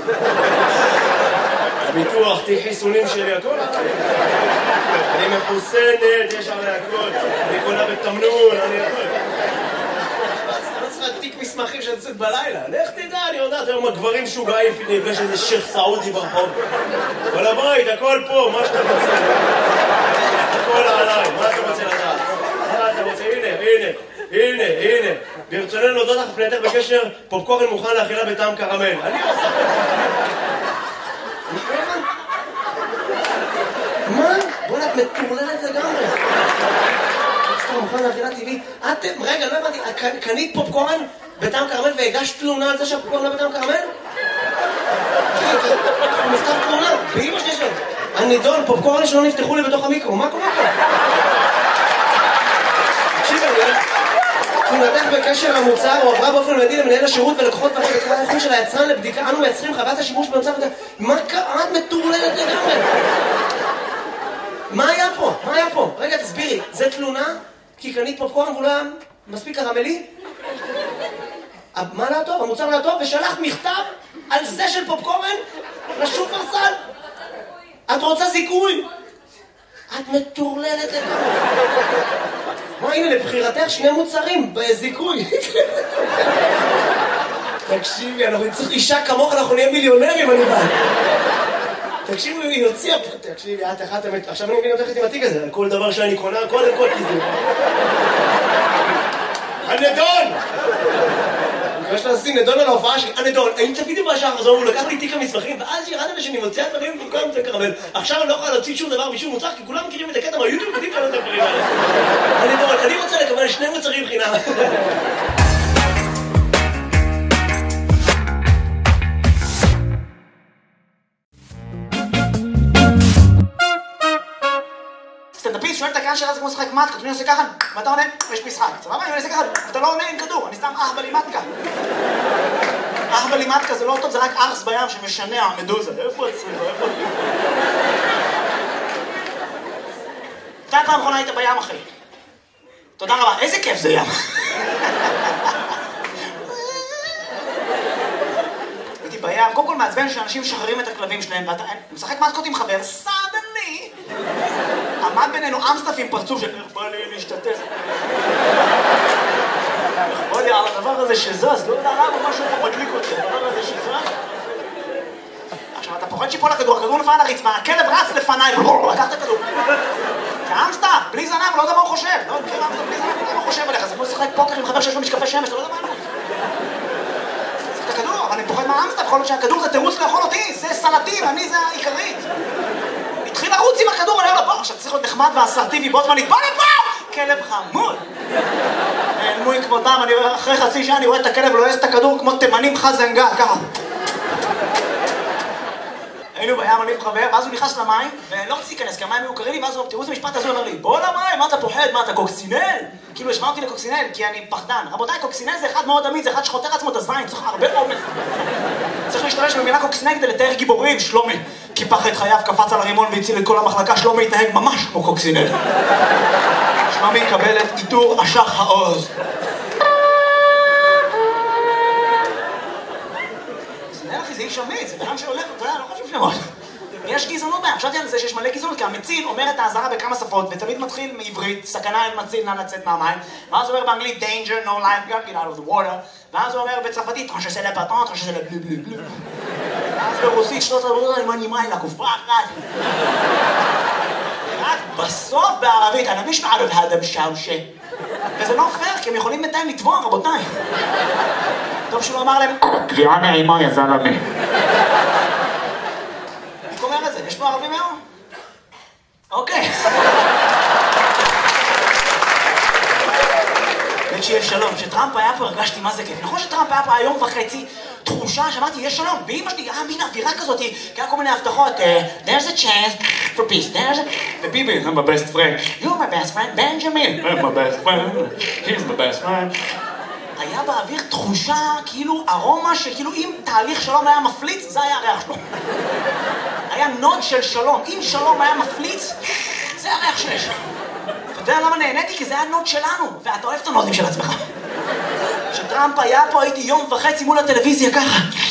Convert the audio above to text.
הביטוח, תיק חיסונים שלי, הכל. אני מחוסנת, יש עלי הכל. אני קונה בתמנון, אני הכל. אני צריך תיק מסמכים שאני יוצאת בלילה. לך תדע, אני יודעת, היום הגברים משוגעים, נפגש איזה שייח סעודי ברחוב. כל הבית, הכל פה, מה שאתה רוצה. הכל עליי, מה אתה רוצה לדעת? מה אתה רוצה? הנה. ברצוננו להודות לך פנייתך בקשר פופקורן מוכן לאכילה בטעם קרמל. אני עושה... מה? בוא'נה, את מטורללת לגמרי. סתם מוכן לאכילה טבעית. רגע, לא הבנתי, קנית פופקורן בטעם קרמל והגשת תלונה על זה שהפופקורן לא בטעם קרמל? הוא מכתב תלונה, באמא שלי שלו. הנידון, פופקורן שלא נפתחו לי בתוך המיקרו, מה קורה פה? תקשיב לי, תלונתך בקשר המוצר הועברה באופן מיידי למנהל השירות ולקוחות בקרה האיכות של היצרן לבדיקה. אנו מייצרים חוות השימוש במצב... מה קרה? את מטורללת לגמרי. מה היה פה? רגע, תסבירי, זה תלונה? כי קנית פופקורן והוא לא היה מספיק קרמלי? מה לא טוב? המוצר לא טוב? ושלחת מכתב על זה של פופקורן לשופרסל? את רוצה זיכוי? את מטורללת לגמרי. מה, הנה, לבחירתך 2 מוצרים בזיכוי. תקשיבי, אנחנו נצטרך אישה כמוך, אנחנו נהיה מיליונרים, אני בא. תקשיבי, היא הוציאה פה, תקשיבי, את אחת אמת. עכשיו אני מבין אותך עם התיק הזה, על כל דבר שאני קונה, קודם כל תזדו. הנדון! יש לה לשים נדון על ההופעה שלי, הנדון, האם תפידי בשעה חזור, הוא לקח לי תיק המסמכים, ואז ירדתי שאני מוציאה דברים במקום זה קרמל. עכשיו אני לא יכולה להוציא שום דבר משום מוצר, כי כולם מכירים את הקטע מהיוטיוב, יודעים כאלה את הדברים האלה. הנדון, אני רוצה לקבל 2 מוצרים חינם. סטנדאפיסט שואל את הקהל שלה זה כמו לשחק מתקה, אני עושה ככה, ואתה עונה, יש משחק. סבבה? אני עושה ככה, אתה לא עונה עם כדור, אני סתם אהבלי מתקה. אהבלי מתקה זה לא טוב, זה רק ארס בים שמשנע מדוזה. איפה הצריבה? איפה? מתי פעם אחרונה היית בים, אחי? תודה רבה, איזה כיף זה ים. הייתי בים, קודם כל מעצבן שאנשים משחררים את הכלבים שלהם, ואתה משחק מתקות עם חבר, סדני. עמד בינינו אמסטף עם פרצוף של איך בא לי להשתתף. איך בא לי על הדבר הזה שזז, לא יודע למה משהו פה מדליק אותי, הדבר הזה שזז. עכשיו אתה פוחד שיפול הכדור, הכדור נפל על הרצפה, הכלב רץ לפניי, לקח את הכדור. זה אמסטף, בלי זנב, לא יודע מה הוא חושב. לא מכיר אמסטף, בלי זנב, לא יודע מה הוא חושב עליך. זה כמו לשחק פוקר עם חבר שיש לו משקפי שמש, אתה לא יודע מה הוא. זה את הכדור, אבל אני פוחד מהאמסטף, יכול להיות שהכדור זה תירוץ לאכול אותי, זה סלטים, אני זה העיקרית. התחיל לרוץ עם הכדור, אני אומר לו, עכשיו צריך להיות נחמד ואסרטיבי, בו זמנית, בוא לפה! כלב חמוד! נעלמו עם כבודם, אחרי חצי שעה אני רואה את הכלב ולועס את הכדור כמו תימנים חזנגל, ככה. היינו בים, אני וחבר, ואז הוא נכנס למים, ולא רציתי להיכנס, כי המים היו קרים לי, ואז תראו איזה משפט הזה, הוא אומר לי, בוא למים, מה אתה פוחד? מה אתה קוקסינל? כאילו השווה אותי לקוקסינל, כי אני פחדן. רבותיי, קוקסינל זה אחד מאוד עמיד, זה אחד שחותר עצמו את הזין, צריך הרבה אומץ. צריך להשתמש במילה קוקסינל כדי לתאר גיבורים, שלומי. קיפח את חייו, קפץ על הרימון והציל את כל המחלקה, שלומי התנהג ממש כמו קוקסינל. שלומי יקבל את עיטור אשח העוז. קוקסינל אחי, זה איש אמיץ, זה בן שהולך, אתה יודע, לא חשוב שמות. יש גזענות בהם, חשבתי על זה שיש מלא גזענות, כי המציל אומר את האזהרה בכמה שפות, ותמיד מתחיל מעברית, סכנה אין מציל, נא לצאת מהמים, ואז הוא אומר באנגלית, danger, no life, get out of the water, ואז הוא אומר בצרפתית, tranche c'est la patente, tranche c'est la bleu bleu bleu. ואז ברוסית, שנות הדברים, אני מנימה לה כופרה אחת. רק בסוף בערבית, אני משמע עליו האדם שאושה. וזה לא פייר, כי הם יכולים בינתיים לתבוע, רבותיי. טוב שהוא אמר להם, קריאה נעימה יא זלמה. איך אומר את זה? יש פה ערבים היום? אוקיי. באמת שיש שלום. כשטראמפ היה פה הרגשתי מה זה כיף. נכון שטראמפ היה פה היום וחצי, תחושה שאמרתי, יש שלום. ואמא שלי, מין אווירה כזאת, כי היה כל מיני הבטחות, there's a chance for peace, there's a... וביבי, I'm my best friend. You're my best friend, בנג'מין. I'm my best friend, he's my best friend. היה באוויר תחושה, כאילו, ארומה שכאילו אם תהליך שלום היה מפליץ, זה היה הריח שלו. היה נוד של שלום. אם שלום היה מפליץ, זה הריח שיש. אתה יודע למה נהניתי? כי זה היה נוד שלנו, ואתה אוהב את הנודים של עצמך. כשטראמפ היה פה, הייתי יום וחצי מול הטלוויזיה ככה.